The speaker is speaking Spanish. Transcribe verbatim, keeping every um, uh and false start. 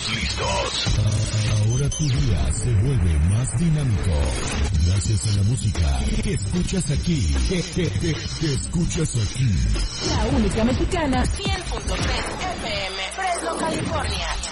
listos. Ahora tu día se vuelve más dinámico. Gracias a la música que escuchas aquí. Que, que, que, que escuchas aquí. La única mexicana, cien punto tres F M, Fresno, California.